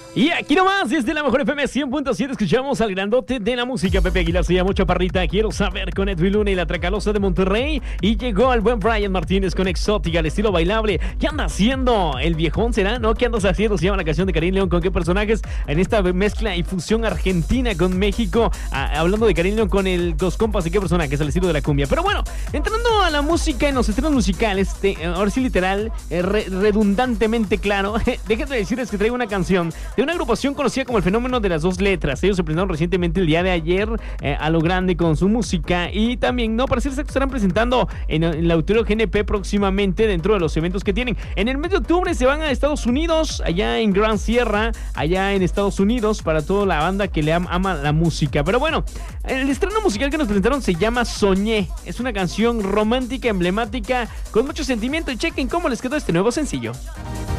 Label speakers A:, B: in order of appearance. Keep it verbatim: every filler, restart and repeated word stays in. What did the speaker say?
A: Y aquí nomás, desde la mejor F M cien punto siete, escuchamos al grandote de la música, Pepe Aguilar. Se llama Chaparrita, quiero saber, con Edwin Luna y la Tracalosa de Monterrey. Y llegó el buen Brian Martínez con Exótica, al estilo bailable. ¿Qué anda haciendo? ¿El viejón será? ¿No? ¿Qué andas haciendo? Se llama la canción de Karim León. ¿Con qué personajes? En esta mezcla y fusión argentina con México. Ah, hablando de Karim León con el Dos Compas y qué personajes, al estilo de la cumbia. Pero bueno, entrando a la música, en los estrenos musicales, te, ahora sí literal, eh, re, redundantemente claro, déjenme decirles que traigo una canción de una agrupación conocida como el Fenómeno de las Dos Letras. Ellos se presentaron recientemente el día de ayer eh, a lo grande con su música, y también, no, para ser exacto, estarán presentando en, en el Auditorio G N P próximamente dentro de los eventos que tienen. En el mes de octubre se van a Estados Unidos, allá en Grand Sierra, allá en Estados Unidos, para toda la banda que le ama, ama la música. Pero bueno, el estreno musical que nos presentaron se llama Soñé. Es una canción romántica, emblemática, con mucho sentimiento, y chequen cómo les quedó este nuevo sencillo.